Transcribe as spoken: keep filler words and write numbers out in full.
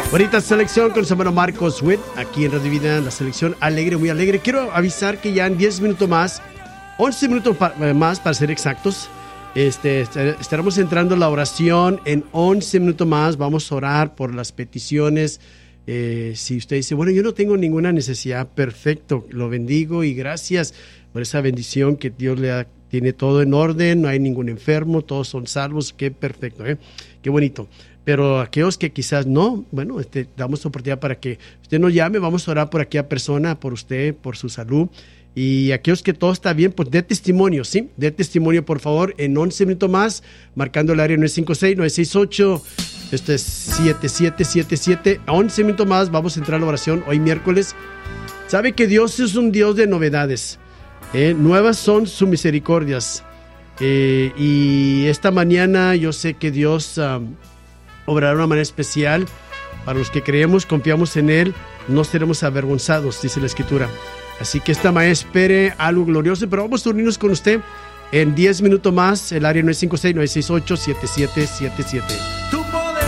Bonita selección con su hermano Marcos Witt, aquí en Radio Vida, la selección alegre, muy alegre. Quiero avisar que ya en diez minutos más, once minutos pa- más para ser exactos, este, estaremos entrando en la oración. En once minutos más vamos a orar por las peticiones. Eh, si usted dice, bueno, yo no tengo ninguna necesidad, perfecto, lo bendigo y gracias por esa bendición que Dios le da. Tiene todo en orden, no hay ningún enfermo, todos son salvos, qué perfecto, ¿eh? Qué bonito. Pero aquellos que quizás no, bueno, este, damos oportunidad para que usted nos llame, vamos a orar por aquella persona, por usted, por su salud. Y aquellos que todo está bien, pues dé testimonio, ¿sí? Dé testimonio, por favor, en once minutos más, marcando el área nueve cinco seis, nueve seis ocho, este es siete siete siete siete. once minutos más, vamos a entrar a la oración hoy miércoles. ¿Sabe que Dios es un Dios de novedades? Eh, nuevas son sus misericordias. Eh, y esta mañana yo sé que Dios um, obrará de una manera especial. Para los que creemos, confiamos en Él, no seremos avergonzados, dice la Escritura. Así que esta mañana espere algo glorioso, pero vamos a unirnos con usted en diez minutos más, el área nueve cinco seis, nueve seis ocho, siete siete siete siete.